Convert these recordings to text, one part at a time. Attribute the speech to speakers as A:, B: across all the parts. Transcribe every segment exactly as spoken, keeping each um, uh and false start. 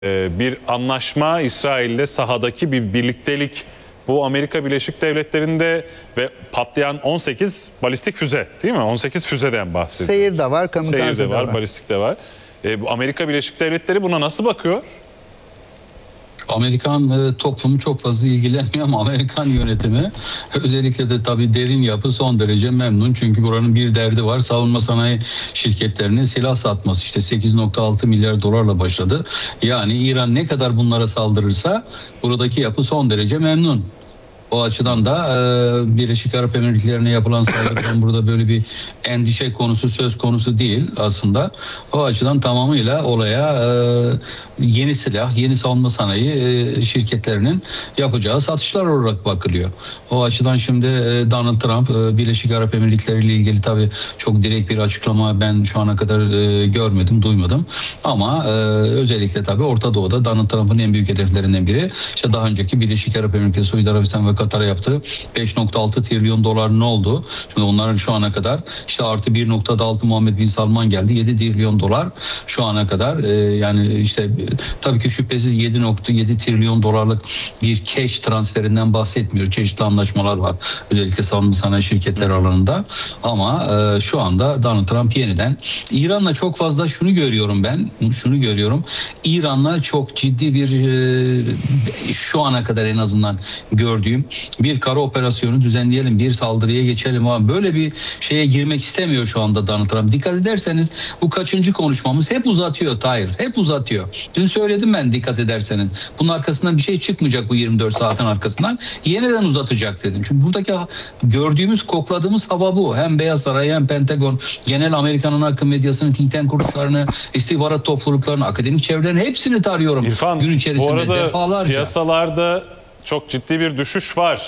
A: bir anlaşma İsrail'le sahadaki bir birliktelik, bu Amerika Birleşik Devletleri'nde ve patlayan on sekiz balistik füze, değil mi? on sekiz füzeden bahsediyoruz.
B: Seyir de var, kamikaze
A: Seyir de var,
B: var,
A: balistik de var. E, bu Amerika Birleşik Devletleri buna nasıl bakıyor?
C: Amerikan e, toplumu çok fazla ilgilenmiyor ama Amerikan yönetimi özellikle de tabii derin yapı son derece memnun. Çünkü buranın bir derdi var. Savunma sanayi şirketlerinin silah satması. İşte sekiz nokta altı milyar dolarla başladı. Yani İran ne kadar bunlara saldırırsa buradaki yapı son derece memnun. O açıdan da e, Birleşik Arap Emirlikleri'ne yapılan saldırıdan burada böyle bir endişe konusu söz konusu değil aslında. O açıdan tamamıyla olaya e, yeni silah, yeni savunma sanayi e, şirketlerinin yapacağı satışlar olarak bakılıyor. O açıdan şimdi e, Donald Trump e, Birleşik Arap Emirlikleri ile ilgili tabii çok direkt bir açıklama ben şu ana kadar e, görmedim, duymadım. Ama e, özellikle tabii Orta Doğu'da Donald Trump'ın en büyük hedeflerinden biri işte daha önceki Birleşik Arap Emirlikleri, Suudi Arabistan ve Katar'a yaptığı beş nokta altı trilyon dolar ne oldu? Şimdi onların şu ana kadar işte artı bir nokta altı Muhammed Bin Salman geldi. yedi trilyon dolar şu ana kadar e, yani işte tabii ki şüphesiz yedi nokta yedi trilyon dolarlık bir cash transferinden bahsetmiyor. Çeşitli anlaşmalar var. Özellikle savunma sanayi şirketleri alanında. Ama e, şu anda Donald Trump yeniden İran'la çok fazla şunu görüyorum ben. Şunu görüyorum. İran'la çok ciddi bir e, şu ana kadar en azından gördüğüm bir kara operasyonu düzenleyelim, bir saldırıya geçelim ama böyle bir şeye girmek istemiyor şu anda Donald Trump. Dikkat ederseniz bu kaçıncı konuşmamız hep uzatıyor Tahir, hep uzatıyor. Dün söyledim ben dikkat ederseniz. Bunun arkasından bir şey çıkmayacak bu yirmi dört saatin arkasından. Yeniden uzatacak dedim. Çünkü buradaki gördüğümüz, kokladığımız hava bu. Hem Beyaz Saray hem Pentagon, genel Amerika'nın akım medyasını, think tank kuruluşlarını, istihbarat topluluklarını, akademik çevrelerini hepsini tarıyorum.
A: İrfan,
C: gün içerisinde
A: bu arada
C: defalarca.
A: Piyasalarda çok ciddi bir düşüş var.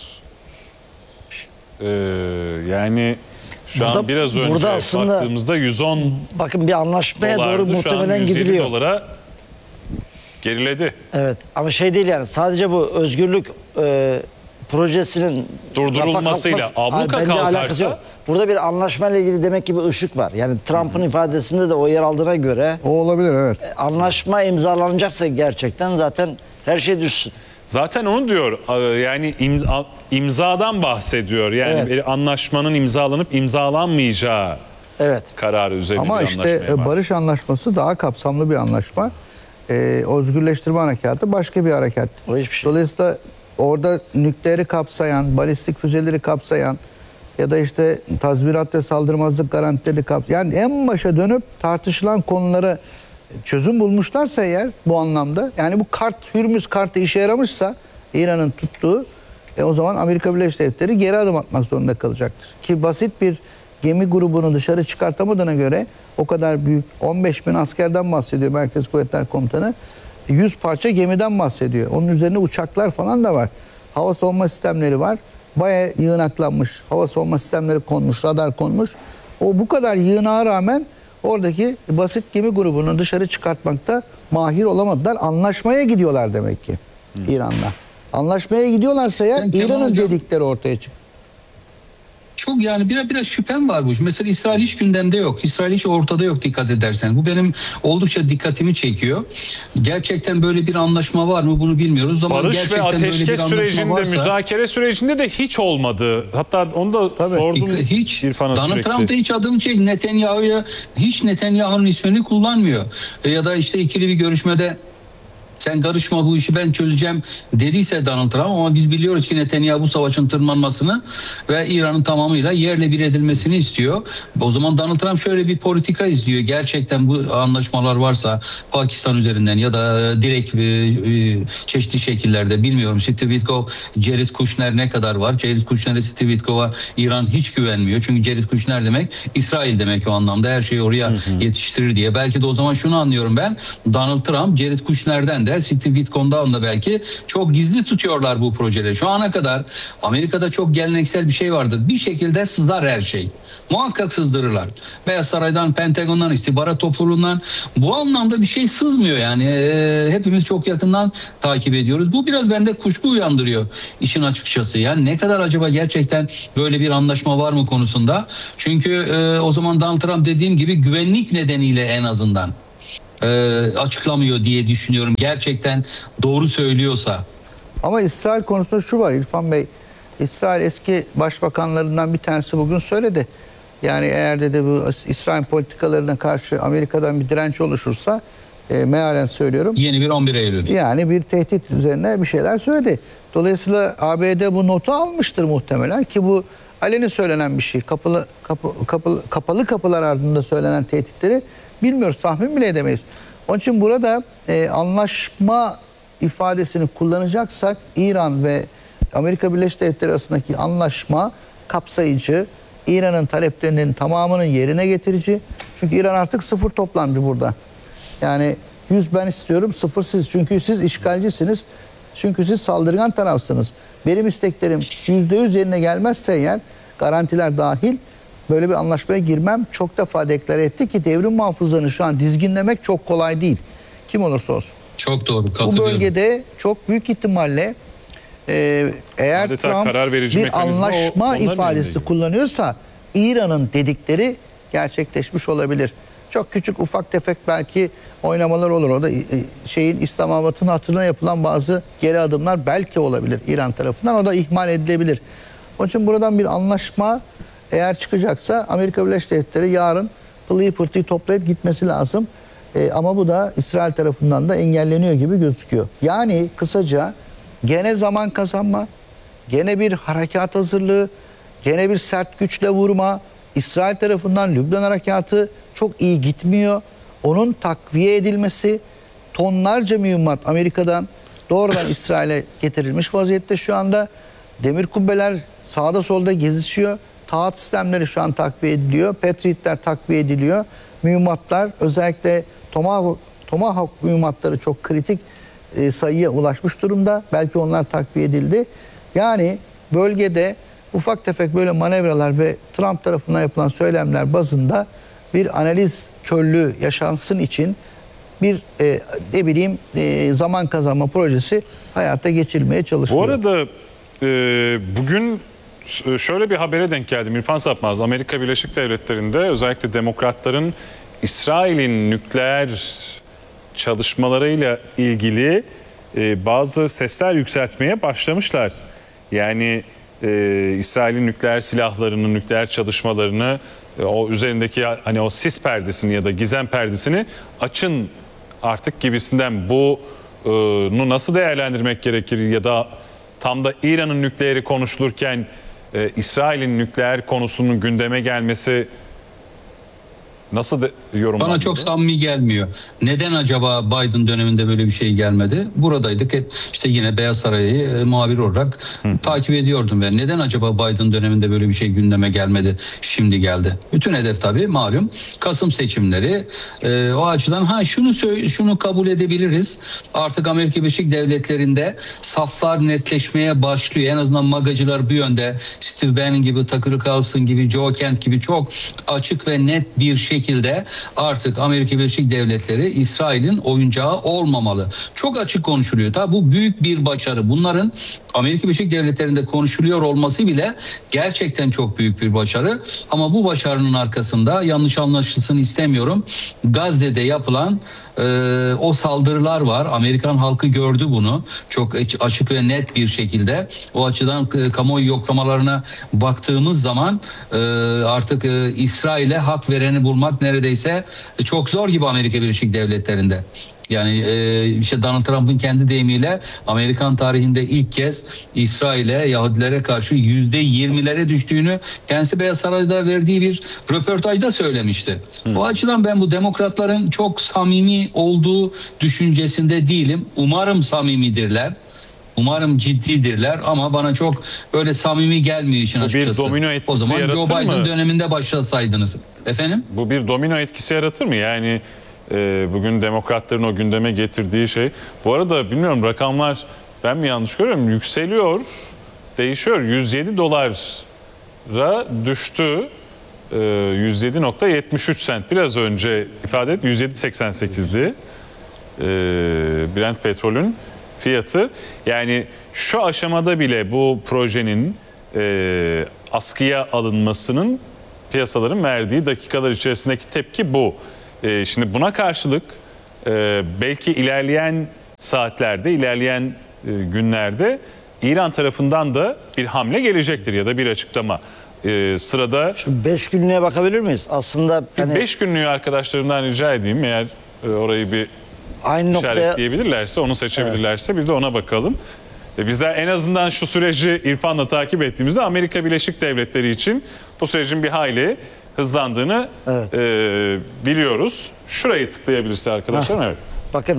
A: Ee, yani şu
D: burada,
A: an biraz önce
D: burada aslında,
A: baktığımızda yüz on
D: bakın bir anlaşmaya
A: dolardı,
D: doğru muhtemelen
A: yüz yedi
D: gidiliyor.
A: dolara geriledi.
D: Evet ama şey değil yani sadece bu özgürlük e, projesinin
A: durdurulmasıyla abluka kalkarsa
D: yok. Burada bir anlaşmayla ilgili demek ki bir ışık var. Yani Trump'ın ifadesinde de o yer aldığına göre
B: o olabilir, evet.
D: Anlaşma imzalanacaksa gerçekten zaten her şey düşsün.
A: Zaten onu diyor, yani imza, imzadan bahsediyor. Yani evet, bir anlaşmanın imzalanıp imzalanmayacağı evet, kararı üzerine
B: ama
A: bir
B: işte barış anlaşması daha kapsamlı bir anlaşma. Ee, özgürleştirme harekatı başka bir harekat.
D: O hiçbir şey.
B: Dolayısıyla orada nükleeri kapsayan, balistik füzeleri kapsayan ya da işte tazminat ve saldırmazlık garantileri kapsayan, yani en başa dönüp tartışılan konulara çözüm bulmuşlarsa eğer bu anlamda, yani bu kart, Hürmüz kartı işe yaramışsa İran'ın tuttuğu, e o zaman Amerika Birleşik Devletleri geri adım atmak zorunda kalacaktır. Ki basit bir gemi grubunu dışarı çıkartamadığına göre o kadar büyük on beş bin askerden bahsediyor Merkez Kuvvetler Komutanı. yüz parça gemiden bahsediyor. Onun üzerine uçaklar falan da var. Hava savunma sistemleri var. Bayağı yığınaklanmış. Hava savunma sistemleri konmuş, radar konmuş. O bu kadar yığınağa rağmen oradaki basit gemi grubunu dışarı çıkartmakta mahir olamadılar. Anlaşmaya gidiyorlar demek ki hmm. İran'la. Anlaşmaya gidiyorlarsa eğer İran'ın dedikleri ortaya çıkıyor.
C: Çok yani biraz biraz şüphem var bu. Mesela İsrail hiç gündemde yok. İsrail hiç ortada yok dikkat edersen. Bu benim oldukça dikkatimi çekiyor. Gerçekten böyle bir anlaşma var mı bunu bilmiyoruz ama
A: barış
C: gerçekten
A: ve ateşkes sürecinde,
C: varsa,
A: müzakere sürecinde de hiç olmadı. Hatta onu da tabii, sordum
C: hiç.
A: İrfan'a
C: Donald
A: sürekli.
C: Trump da hiç adını çek Netanyahu'ya hiç Netanyahu'nun ismini kullanmıyor. Ya da işte ikili bir görüşmede sen karışma bu işi ben çözeceğim dediyse Donald Trump, ama biz biliyoruz ki Netanyahu bu savaşın tırmanmasını ve İran'ın tamamıyla yerle bir edilmesini istiyor. O zaman Donald Trump şöyle bir politika izliyor. Gerçekten bu anlaşmalar varsa Pakistan üzerinden ya da direkt e, e, çeşitli şekillerde bilmiyorum. Steve Witkoff, Jared Kushner ne kadar var? Jared Kushner'e, Steve Witkoff'a İran hiç güvenmiyor. Çünkü Jared Kushner demek İsrail demek o anlamda. Her şeyi oraya hı hı. yetiştirir diye. Belki de o zaman şunu anlıyorum ben. Donald Trump, Jared Kushner'den de Steve Witkoff'dan da belki çok gizli tutuyorlar bu projeleri. Şu ana kadar Amerika'da çok geleneksel bir şey vardır. Bir şekilde sızlar her şey. Muhakkak sızdırırlar. Beyaz Saray'dan, Pentagon'dan, istihbarat topluluğundan bu anlamda bir şey sızmıyor yani. E, hepimiz çok yakından takip ediyoruz. Bu biraz bende kuşku uyandırıyor işin açıkçası. Yani ne kadar acaba gerçekten böyle bir anlaşma var mı konusunda? Çünkü e, o zaman Donald Trump dediğim gibi güvenlik nedeniyle en azından e, açıklamıyor diye düşünüyorum. Gerçekten doğru söylüyorsa.
B: Ama İsrail konusunda şu var İrfan Bey. İsrail eski başbakanlarından bir tanesi bugün söyledi. Yani eğer dedi bu İsrail politikalarına karşı Amerika'dan bir direnç oluşursa e, mealen söylüyorum.
C: Yeni bir on bir Eylül.
B: Yani bir tehdit üzerine bir şeyler söyledi. Dolayısıyla A B D bu notu almıştır muhtemelen ki bu aleni söylenen bir şey. Kapalı kapı, kapalı, kapalı kapılar ardında söylenen tehditleri bilmiyoruz, tahmin bile edemeyiz. Onun için burada e, anlaşma ifadesini kullanacaksak İran ve Amerika Birleşik Devletleri arasındaki anlaşma kapsayıcı, İran'ın taleplerinin tamamının yerine getirici. Çünkü İran artık sıfır toplamcı burada. Yani yüz ben istiyorum, sıfır siz. Çünkü siz işgalcisiniz. Çünkü siz saldırgan tarafsınız. Benim isteklerim yüzde yüz yerine gelmezse eğer, garantiler dahil böyle bir anlaşmaya girmem. Çok defa deklare etti ki devrim muhafızlarını şu an dizginlemek çok kolay değil. Kim olursa olsun.
C: Çok doğru,
B: Bu
C: katılıyorum.
B: bölgede çok büyük ihtimalle e, eğer
A: Adeta
B: Trump
A: karar verici
B: bir
A: mekanizma o-
B: anlaşma
A: onların
B: ifadesi
A: elinde.
B: kullanıyorsa İran'ın dedikleri gerçekleşmiş olabilir. Çok küçük ufak tefek belki oynamalar olur. Orada e, şeyin İslamabad'ın hatırına yapılan bazı geri adımlar belki olabilir İran tarafından. O da ihmal edilebilir. Onun için buradan bir anlaşma eğer çıkacaksa Amerika Birleşik Devletleri yarın pılıyı pırtıyı toplayıp gitmesi lazım. E, ama bu da İsrail tarafından da engelleniyor gibi gözüküyor. Yani kısaca gene zaman kazanma, gene bir harekat hazırlığı, gene bir sert güçle vurma. İsrail tarafından Lübnan harekatı çok iyi gitmiyor. Onun takviye edilmesi, tonlarca mühimmat Amerika'dan doğrudan İsrail'e getirilmiş vaziyette şu anda. Demir kubbeler sağda solda gezişiyor. Taat sistemleri şu an takviye ediliyor. Patriotler takviye ediliyor. Mühimmatlar özellikle Tomahawk, Tomahawk mühimmatları çok kritik e, sayıya ulaşmış durumda. Belki onlar takviye edildi. Yani bölgede ufak tefek böyle manevralar ve Trump tarafından yapılan söylemler bazında bir analiz körlüğü yaşansın için bir e, ne bileyim e, zaman kazanma projesi hayata geçirilmeye çalışılıyor.
A: Bu arada e, bugün şöyle bir habere denk geldim. İrfan Sapmaz, Amerika Birleşik Devletleri'nde özellikle demokratların İsrail'in nükleer çalışmalarıyla ilgili e, bazı sesler yükseltmeye başlamışlar. Yani e, İsrail'in nükleer silahlarını, nükleer çalışmalarını, e, o üzerindeki hani o sis perdesini ya da gizem perdesini açın artık gibisinden bunu nasıl değerlendirmek gerekir ya da tam da İran'ın nükleeri konuşulurken e, İsrail'in nükleer konusunun gündeme gelmesi nasıl de, yorumlandı?
C: Bana çok samimi gelmiyor. Neden acaba Biden döneminde böyle bir şey gelmedi? Buradaydık. İşte yine Beyaz Saray'ı e, muhabir olarak Hı. takip ediyordum ve neden acaba Biden döneminde böyle bir şey gündeme gelmedi? Şimdi geldi. Bütün hedef tabii malum Kasım seçimleri. E, o açıdan ha şunu şunu kabul edebiliriz. Artık Amerika Birleşik Devletleri'nde saflar netleşmeye başlıyor. En azından magacılar bu yönde. Steve Bannon gibi, Tucker Carlson gibi, Joe Kent gibi çok açık ve net bir şey şekilde artık Amerika Birleşik Devletleri İsrail'in oyuncağı olmamalı. Çok açık konuşuluyor. Tabi bu büyük bir başarı. Bunların Amerika Birleşik Devletleri'nde konuşuluyor olması bile gerçekten çok büyük bir başarı. Ama bu başarının arkasında yanlış anlaşılsın istemiyorum. Gazze'de yapılan e, o saldırılar var. Amerikan halkı gördü bunu. Çok açık ve net bir şekilde. O açıdan e, kamuoyu yoklamalarına baktığımız zaman e, artık e, İsrail'e hak vereni bulmak neredeyse çok zor gibi Amerika Birleşik Devletleri'nde. Yani e, işte Donald Trump'ın kendi deyimiyle Amerikan tarihinde ilk kez İsrail'e, Yahudilere karşı yüzde yirmilere düştüğünü kendisi Beyaz Saray'da verdiği bir röportajda söylemişti. Hı. O açıdan ben bu demokratların çok samimi olduğu düşüncesinde değilim. Umarım samimidirler. Umarım ciddidirler ama bana çok böyle samimi gelmiyor işin
A: bu
C: açıkçası.
A: Bir domino etkisi
C: o zaman Joe Biden
A: mı?
C: döneminde başlasaydınız. Efendim?
A: Bu bir domino etkisi yaratır mı? Yani e, bugün demokratların o gündeme getirdiği şey. Bu arada bilmiyorum rakamlar ben mi yanlış görüyorum? Yükseliyor, değişiyor. yüz yedi dolara düştü. E, yüz yedi nokta yetmiş üç sent. Biraz önce ifade et yüz yedi nokta seksen sekizdi. E, Brent petrolün fiyatı. Yani şu aşamada bile bu projenin e, askıya alınmasının piyasaların verdiği dakikalar içerisindeki tepki bu. E, şimdi buna karşılık e, belki ilerleyen saatlerde, ilerleyen e, günlerde İran tarafından da bir hamle gelecektir ya da bir açıklama. E, sırada
D: Şu beş günlüğe bakabilir miyiz? Aslında hani
A: beş günlüğü arkadaşlarımdan rica edeyim, eğer e, orayı bir
D: aynı noktaya
A: işaretleyebilirlerse, onu seçebilirlerse bir de ona bakalım. E, bizler en azından şu süreci İrfan'la takip ettiğimizde Amerika Birleşik Devletleri için bu sürecin bir hayli hızlandığını
D: Evet.
A: e, biliyoruz. Şurayı tıklayabilirse arkadaşlar. Evet.
D: bakın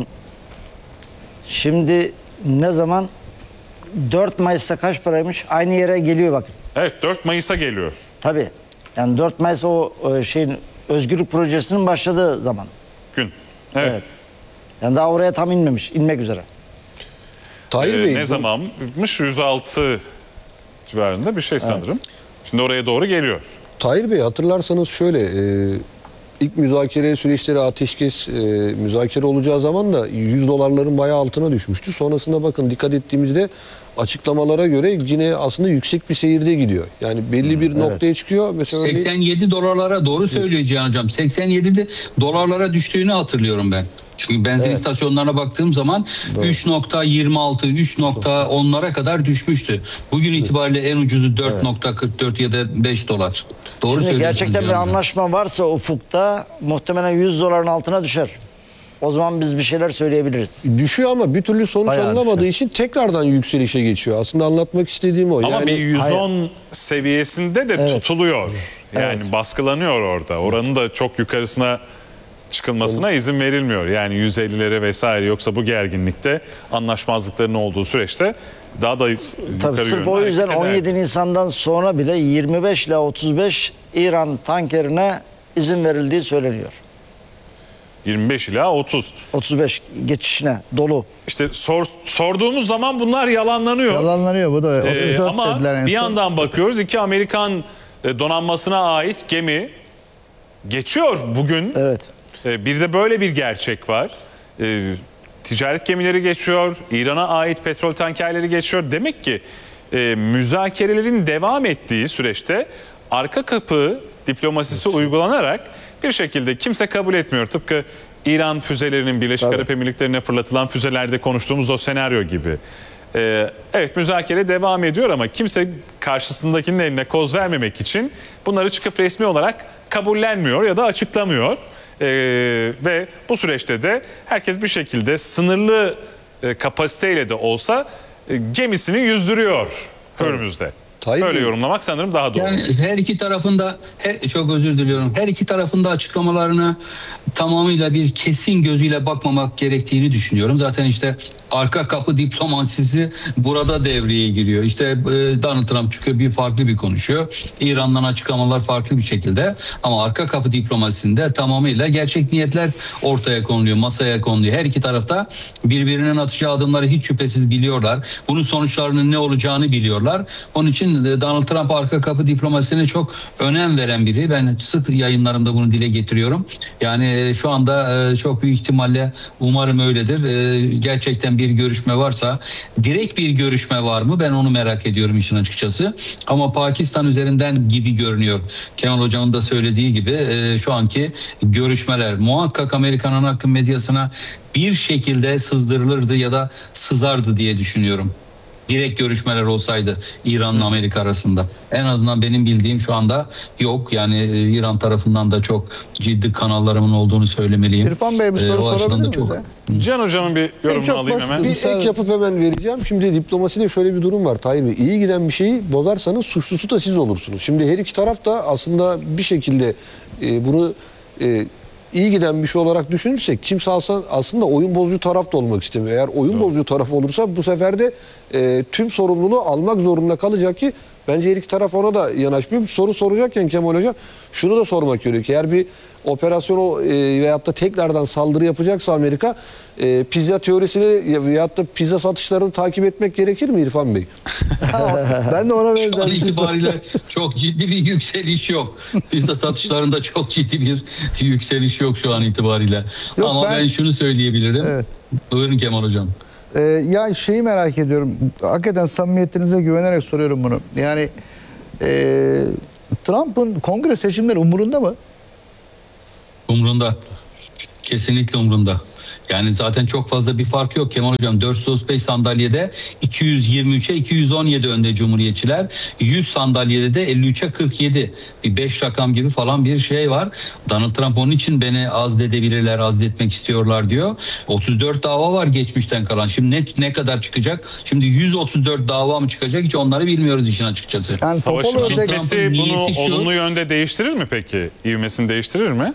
D: şimdi ne zaman dört Mayıs'ta kaç paraymış? Aynı yere geliyor bakın.
A: Evet, dört Mayıs'a geliyor.
D: Tabii. Yani dört Mayıs o e, şeyin özgürlük projesinin başladığı zaman.
A: Gün. Evet.
D: Evet. Yani daha oraya tam inmemiş, inmek üzere.
E: Tahir
A: E,
E: Bey,
A: ne
E: bu-
A: zamanmış? yüz altı civarında bir şey sanırım. Şimdi oraya doğru geliyor.
E: Tahir Bey hatırlarsanız şöyle e, ilk müzakere süreçleri ateşkes e, müzakere olacağı zaman da yüz dolarların bayağı altına düşmüştü. Sonrasında bakın dikkat ettiğimizde açıklamalara göre yine aslında yüksek bir seyirde gidiyor. Yani belli bir noktaya çıkıyor. Mesela örneğin-
C: seksen yedi dolarlara doğru söylüyor Cihan Hocam. seksen yedi dolarlara düştüğünü hatırlıyorum ben. Çünkü benzin istasyonlarına baktığım zaman üç nokta yirmi altı, üç nokta onlara kadar düşmüştü. Bugün itibariyle en ucuzu dört nokta kırk dört ya da beş dolar. Doğru
D: Şimdi
C: söylüyorsunuz
D: gerçekten bir
C: Cihan Hocam.
D: anlaşma varsa ufukta muhtemelen yüz doların altına düşer. O zaman biz bir şeyler söyleyebiliriz.
E: düşüyor ama bir türlü sonuç
B: Bayağı
E: alınamadığı
B: düşüyor.
E: için tekrardan yükselişe geçiyor. Aslında anlatmak istediğim o.
A: Ama
E: yani,
A: bir yüz on seviyesinde de
D: Evet.
A: tutuluyor. Yani
D: Evet.
A: baskılanıyor orada. Oranın da çok yukarısına çıkılmasına izin verilmiyor. Yani yüz ellilere vesaire, yoksa bu gerginlikte anlaşmazlıkların olduğu süreçte daha da yukarı
D: Tabii sırf
A: yönlü
D: o yüzden
A: hareket eder.
D: on yedi Nisan'dan sonra bile yirmi beş ile otuz beş İran tankerine izin verildiği söyleniyor.
A: yirmi beş ila otuz.
D: otuz beş geçişine dolu.
A: İşte sor, sorduğumuz zaman bunlar yalanlanıyor.
B: Yalanlanıyor bu da.
A: Ee,
B: otuz dört
A: ama
B: dediler en
A: bir
B: son.
A: yandan bakıyoruz, iki Amerikan e, donanmasına ait gemi geçiyor bugün.
D: Evet.
A: E, bir de böyle bir gerçek var. E, ticaret gemileri geçiyor, İran'a ait petrol tankerleri geçiyor. Demek ki e, müzakerelerin devam ettiği süreçte arka kapı diplomasisi uygulanarak bir şekilde kimse kabul etmiyor. Tıpkı İran füzelerinin Birleşik Arap Emirlikleri'ne fırlatılan füzelerde konuştuğumuz o senaryo gibi. Ee, evet, müzakere devam ediyor ama kimse karşısındakinin eline koz vermemek için bunları çıkıp resmi olarak kabullenmiyor ya da açıklamıyor. Ee, ve bu süreçte de herkes bir şekilde sınırlı e, kapasiteyle de olsa e, gemisini yüzdürüyor Hürmüz'de.
E: Tayyip
A: Böyle
E: Bey-
A: yorumlamak sanırım daha doğru.
C: Yani her iki tarafında he- çok özür diliyorum. Her iki tarafında açıklamalarına tamamıyla bir kesin gözüyle bakmamak gerektiğini düşünüyorum. Zaten işte arka kapı diplomasisi burada devreye giriyor. İşte e, Donald Trump çıkıyor, bir farklı bir konuşuyor. İran'dan açıklamalar farklı bir şekilde, ama arka kapı diplomasisinde tamamıyla gerçek niyetler ortaya konuluyor, masaya konuluyor. Her iki tarafta birbirinin atacağı adımları hiç şüphesiz biliyorlar. Bunun sonuçlarının ne olacağını biliyorlar. Onun için Donald Trump arka kapı diplomasisine çok önem veren biri. Ben sık yayınlarımda bunu dile getiriyorum. Yani şu anda çok büyük ihtimalle, umarım öyledir, gerçekten bir görüşme varsa, direkt bir görüşme var mı? Ben onu merak ediyorum işin açıkçası. Ama Pakistan üzerinden gibi görünüyor. Kemal Hocam'ın da söylediği gibi şu anki görüşmeler muhakkak Amerikan ana akım medyasına bir şekilde sızdırılırdı ya da sızardı diye düşünüyorum. Direkt görüşmeler olsaydı İran'la Amerika arasında. En azından benim bildiğim şu anda yok. Yani e, İran tarafından da çok ciddi kanallarımın olduğunu söylemeliyim.
B: İrfan Bey, bir
C: E,
B: soru
C: o açıdan
B: sorabilir
C: da çok.
B: miyiz?
A: Cihan Hocam'ın bir yorumunu
B: çok
A: alayım
B: basit
A: hemen.
E: Bir
B: Müsaade-
E: ek yapıp hemen vereceğim. Şimdi diplomaside şöyle bir durum var Tahir Bey. İyi giden bir şeyi bozarsanız suçlusu da siz olursunuz. Şimdi her iki taraf da aslında bir şekilde e, bunu e, iyi giden bir şey olarak düşünürsek kimse alsa, aslında oyun bozucu taraf da olmak istemiyor. Eğer oyun bozucu taraf olursa bu sefer de e, tüm sorumluluğu almak zorunda kalacak ki bence her iki taraf ona da yanaşmıyor. Bir soru soracakken Kemal Hocam şunu da sormak gerekiyor. Eğer bir operasyon e, veyahut da tekrardan saldırı yapacaksa Amerika, e, pizza teorisini veyahut da pizza satışlarını takip etmek gerekir mi İrfan Bey?
B: Ben de ona
C: Şu
B: benzer
C: an
B: bir şey
C: itibariyle çok ciddi bir yükseliş yok. Pizza satışlarında çok ciddi bir yükseliş yok şu an itibariyle.
B: Yok,
C: Ama ben,
B: ben-
C: şunu söyleyebilirim.
B: Evet.
C: Buyurun Kemal Hocam.
B: Ee, ya şeyi merak ediyorum. Hakikaten samimiyetinize güvenerek soruyorum bunu. Yani e, Trump'ın kongre seçimleri umurunda mı?
C: Umrunda. Kesinlikle umurumda. Yani zaten çok fazla bir fark yok Kemal Hocam. dört yüz otuz beş sandalyede iki yüz yirmi üçe iki yüz on yedi önde Cumhuriyetçiler. yüz sandalyede de elli üçe kırk yedi. Bir beş rakam gibi falan bir şey var. Donald Trump onun için beni azledebilirler, azletmek istiyorlar diyor. otuz dört dava var geçmişten kalan. Şimdi ne, ne kadar çıkacak? Şimdi yüz otuz dört dava mı çıkacak? Hiç onları bilmiyoruz işin açıkçası.
B: Yani
A: Savaşın
B: topal ördek-
A: bitmesi
C: Trump'ın
A: bunu
C: niyeti şu-
A: olumlu yönde değiştirir mi peki? İvmesini değiştirir mi?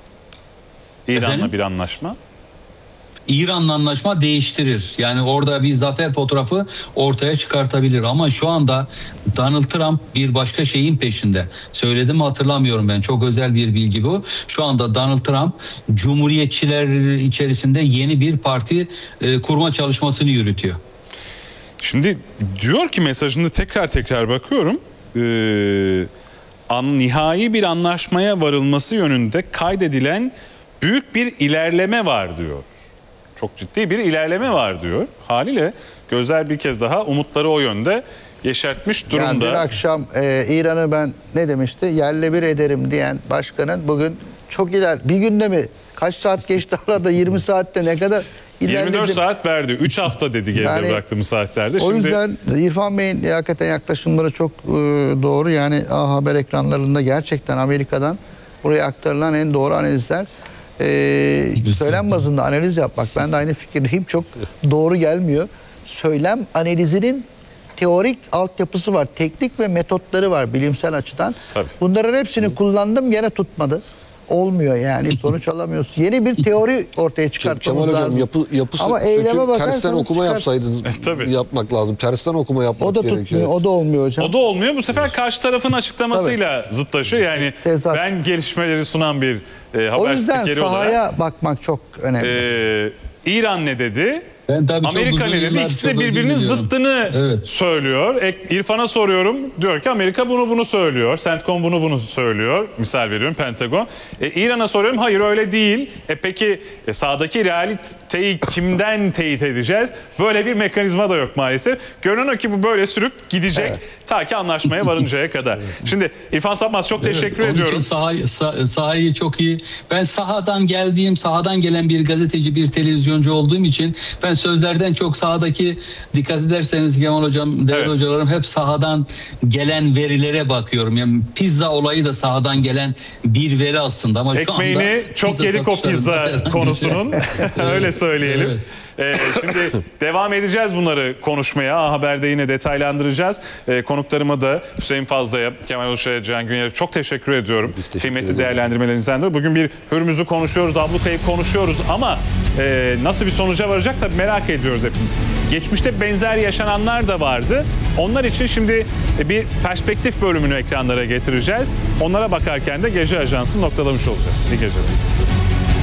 A: İran'la
C: Efendim?
A: bir anlaşma.
C: İran'la anlaşma değiştirir. Yani orada bir zafer fotoğrafı ortaya çıkartabilir. Ama şu anda Donald Trump bir başka şeyin peşinde. Söyledim mi hatırlamıyorum ben. Çok özel bir bilgi bu. Şu anda Donald Trump Cumhuriyetçiler içerisinde yeni bir parti e, kurma çalışmasını yürütüyor.
A: Şimdi diyor ki mesajını tekrar tekrar bakıyorum. Ee, an, nihai bir anlaşmaya varılması yönünde kaydedilen büyük bir ilerleme var diyor. Çok ciddi bir ilerleme var diyor. Haliyle gözler bir kez daha umutları o yönde yeşertmiş durumda.
B: Yani bir akşam e, İran'ı ben ne demişti? Yerle bir ederim diyen başkanın bugün çok iler. Bir günde mi? Kaç saat geçti arada? yirmi saatte ne kadar ilerledi?
A: yirmi dört saat verdi. üç hafta dedi geride
B: Yani
A: bıraktığımız saatlerde.
B: O
A: Şimdi
B: yüzden İrfan Bey'in hakikaten yaklaşımları çok e, doğru. Yani A Haber ekranlarında gerçekten Amerika'dan buraya aktarılan en doğru analizler. E, söylem bazında analiz yapmak. Ben de aynı fikirdeyim. Çok doğru gelmiyor. Söylem analizinin teorik altyapısı var. Teknik ve metotları var bilimsel açıdan.
A: Tabii.
B: Bunların hepsini kullandım gene tutmadı. Olmuyor yani sonuç alamıyorsun. Yeni bir teori ortaya çıkartmamız
E: Kemal Hocam
B: lazım.
E: yapı, yapısı
B: Ama
E: söküp
B: eyleme bakarsanız
E: tersten okuma
B: çıkar-
E: yapsaydın
A: tabii.
E: yapmak lazım. Tersten okuma yapmak
B: O da
E: gerekiyor.
B: tutmuyor, o da olmuyor hocam.
A: o da olmuyor. Bu sefer karşı tarafın açıklamasıyla zıtlaşıyor. Yani
B: Tezat.
A: ben gelişmeleri sunan bir e,
B: O
A: haber
B: yüzden
A: spikeri
B: sahaya
A: olarak
B: bakmak çok önemli.
A: e, İran ne dedi?
C: Ben tabii çok
A: Amerika
C: uzun
A: ne dedi?
C: yıllar
A: İkisi de
C: çok özür
A: birbirinin
C: diliyorum.
A: zıttını
C: Evet.
A: söylüyor. Ek- İrfan'a soruyorum. Diyor ki Amerika bunu bunu söylüyor. CENTCOM bunu bunu söylüyor. Misal veriyorum Pentagon. E, İran'a soruyorum. Hayır öyle değil. E, peki e, sahadaki realiteyi kimden teyit edeceğiz? Böyle bir mekanizma da yok maalesef. Görünen o ki bu böyle sürüp gidecek. Ta ki anlaşmaya varıncaya kadar. Şimdi İrfan Sapmaz çok teşekkür
C: Evet, onun
A: ediyorum.
C: için sahayı, sah- sahayı çok iyi. Ben sahadan geldiğim, sahadan gelen bir gazeteci, bir televizyoncu olduğum için ben sözlerden çok sahadaki, dikkat ederseniz Kemal Hocam, değerli
A: Evet.
C: hocalarım, hep sahadan gelen verilere bakıyorum. Yani pizza olayı da sahadan gelen bir veri aslında ama şu
A: Ekmeğini
C: anda
A: çok
C: pizza
A: yedik o
C: satışlarında
A: pizza
C: herhangi bir
A: konusunun. Öyle söyleyelim.
C: Evet.
A: Ee, şimdi devam edeceğiz bunları konuşmaya. A Haber'de yine detaylandıracağız. Ee, konuklarıma da Hüseyin Fazla'ya, Kemal Uşak'a, Can Güner'e çok teşekkür ediyorum.
E: teşekkür
A: Kıymetli
E: ederiz.
A: değerlendirmelerinizden de. Bugün bir Hürmüz'ü konuşuyoruz, ablukayı konuşuyoruz ama e, nasıl bir sonuca varacak tabii merak ediyoruz hepimiz. Geçmişte benzer yaşananlar da vardı. Onlar için şimdi bir perspektif bölümünü ekranlara getireceğiz. Onlara bakarken de Gece Ajansı'nı noktalamış olacağız. İyi geceler.